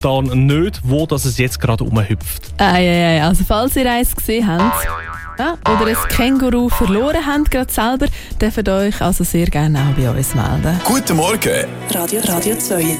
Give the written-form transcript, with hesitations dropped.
momentan nicht, wo das es jetzt gerade rumhüpft. Also falls ihr eins gesehen habt, oder ein Känguru verloren habt, gerade selber, dürft ihr euch also sehr gerne auch bei uns melden. Guten Morgen. Radio 22.